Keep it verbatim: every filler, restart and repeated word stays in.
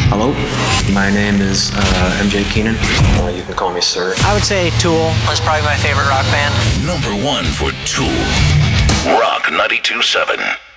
Hello, my name is uh, M J Keenan. Uh, you can call me Sir. I would say Tool is probably my favorite rock band. Number one for Tool. Rock ninety-two point seven.